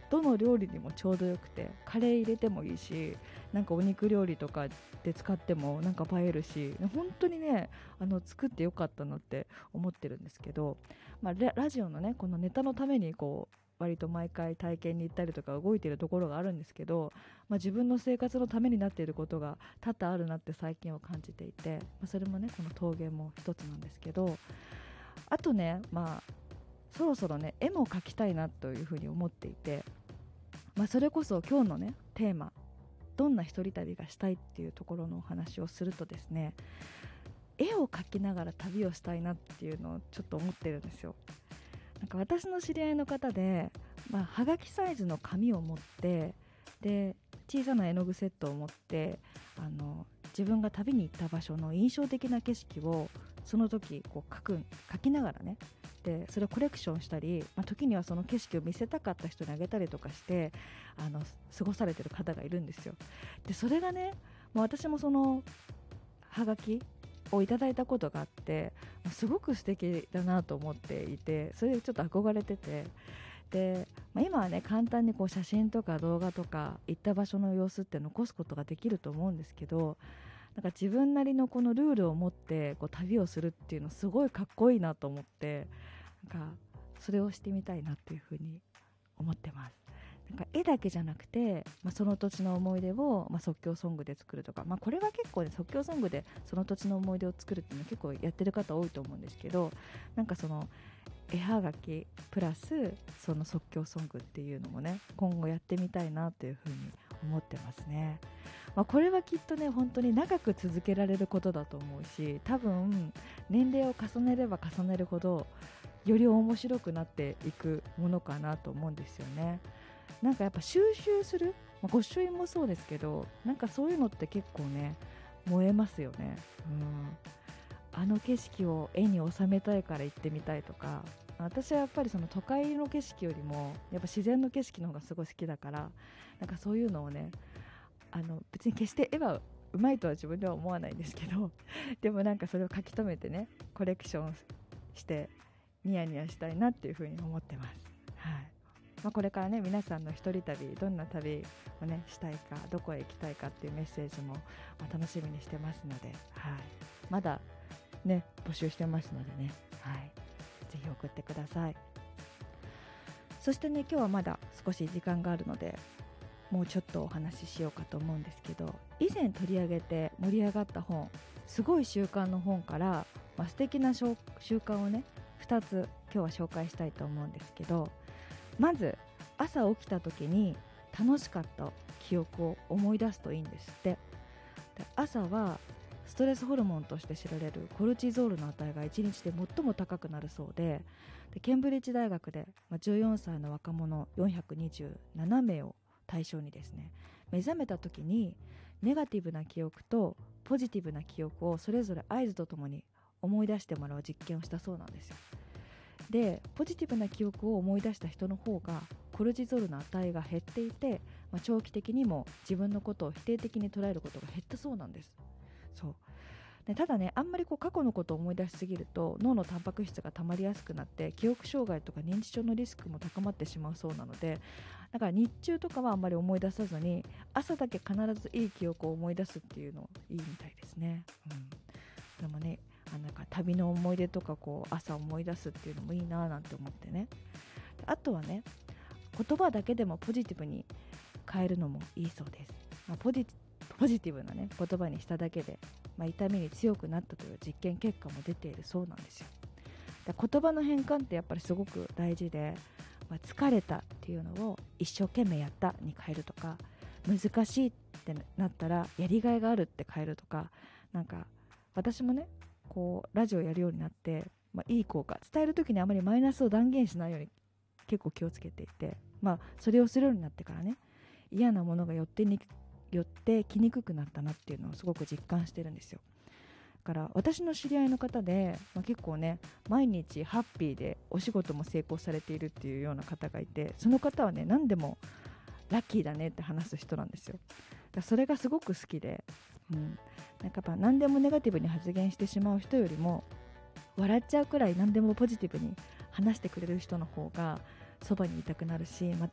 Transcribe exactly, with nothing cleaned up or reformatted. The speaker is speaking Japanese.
どの料理にもちょうどよくて、カレー入れてもいいし、なんかお肉料理とかで使ってもなんか映えるし、本当にねあの作ってよかったなって思ってるんですけど、まあ、ラ, ラジオのねこのネタのためにこう割と毎回体験に行ったりとか動いているところがあるんですけど、まあ、自分の生活のためになっていることが多々あるなって最近は感じていて、まあ、それもねこの陶芸も一つなんですけど、あとね、まあそろそろね絵も描きたいなというふうに思っていて、まあ、それこそ今日のねテーマ、どんな一人旅がしたいっていうところのお話をするとですね、絵を描きながら旅をしたいなっていうのをちょっと思ってるんですよ。なんか私の知り合いの方で、まあ、はがきサイズの紙を持って、で小さな絵の具セットを持って、あの自分が旅に行った場所の印象的な景色をその時こう描く描きながらね、でそれをコレクションしたり、まあ、時にはその景色を見せたかった人にあげたりとかしてあの過ごされてる方がいるんですよ。でそれがね、もう私もそのはがきをいただいたことがあって、すごく素敵だなと思っていて、それでちょっと憧れてて、で、まあ、今はね簡単にこう写真とか動画とか行った場所の様子って残すことができると思うんですけど、なんか自分なりのこのルールを持ってこう旅をするっていうのすごいかっこいいなと思って、なんかそれをしてみたいなっていうふうに思ってます。なんか絵だけじゃなくて、まあ、その土地の思い出を、まあ、即興ソングで作るとか、まあ、これは結構ね即興ソングでその土地の思い出を作るっていうのは結構やってる方多いと思うんですけど、なんかその絵はがきプラスその即興ソングっていうのもね今後やってみたいなというふうに思ってますね。まあ、これはきっとね本当に長く続けられることだと思うし、多分年齢を重ねれば重ねるほどより面白くなっていくものかなと思うんですよね。なんかやっぱ収集する、まあ、御朱印もそうですけど、なんかそういうのって結構ね燃えますよね。うんあの景色を絵に収めたいから行ってみたいとか、私はやっぱりその都会の景色よりもやっぱ自然の景色の方がすごい好きだから、なんかそういうのをね、あの別に決して絵はうまいとは自分では思わないんですけどでもなんかそれを書き留めてねコレクションしてニヤニヤしたいなっていうふうに思ってます。はい。まあ、これからね皆さんの一人旅、どんな旅をねしたいか、どこへ行きたいかっていうメッセージも、まあ、楽しみにしてますので、はい、まだね募集してますのでね、はい、ぜひ送ってください。そしてね今日はまだ少し時間があるのでもうちょっとお話ししようかと思うんですけど、以前取り上げて盛り上がった本、すごい習慣の本から、まあ、素敵な習慣をねふたつ今日は紹介したいと思うんですけど、まず朝起きた時に楽しかった記憶を思い出すといいんですって。で朝はストレスホルモンとして知られるコルチゾールの値がいちにちで最も高くなるそうで、でケンブリッジ大学でじゅうよんさいの若者よんひゃくにじゅうななめいを対象にですね、目覚めた時にネガティブな記憶とポジティブな記憶をそれぞれ合図とともに思い出してもらう実験をしたそうなんですよ。でポジティブな記憶を思い出した人の方がコルチゾールの値が減っていて、まあ、長期的にも自分のことを否定的に捉えることが減ったそうなんです。そうでただね、あんまりこう過去のことを思い出しすぎると脳のタンパク質が溜まりやすくなって記憶障害とか認知症のリスクも高まってしまうそうなので、だから日中とかはあんまり思い出さずに朝だけ必ずいい記憶を思い出すっていうのいいみたいですね。うん、でもねあなんか旅の思い出とかこう朝思い出すっていうのもいいななんて思ってね。あとはね、言葉だけでもポジティブに変えるのもいいそうです。まあ、ポジポジティブな、ね、言葉にしただけで、まあ、痛みに強くなったという実験結果も出ているそうなんですよ。だ言葉の変換ってやっぱりすごく大事で、まあ、疲れたっていうのを一生懸命やったに変えるとか、難しいってなったらやりがいがあるって変えるとか、なんか私もねこうラジオやるようになって、まあ、いい効果伝えるときにあまりマイナスを断言しないように結構気をつけていて、まあ、それをするようになってからね、嫌なものが寄ってに寄ってきにくくなったなっていうのをすごく実感してるんですよ。だから私の知り合いの方で、まあ、結構ね毎日ハッピーでお仕事も成功されているっていうような方がいて、その方はね何でもラッキーだねって話す人なんですよ。だからそれがすごく好きで、うん、なんかやっぱ何でもネガティブに発言してしまう人よりも笑っちゃうくらい何でもポジティブに話してくれる人の方がそばにいたくなるし、また